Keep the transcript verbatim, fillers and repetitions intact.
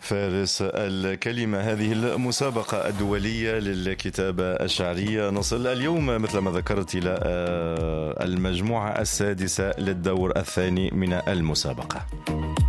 فارس الكلمة، هذه المسابقة الدولية للكتابة الشعرية. نصل اليوم مثل ما ذكرت إلى المجموعة السادسة للدور الثاني من المسابقة.